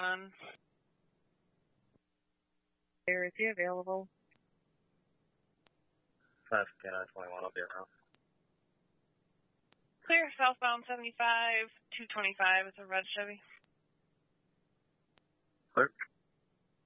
There, is he available? 5-10-21, I'll be around. Clear, southbound 75, 225. It's a red Chevy. Clear.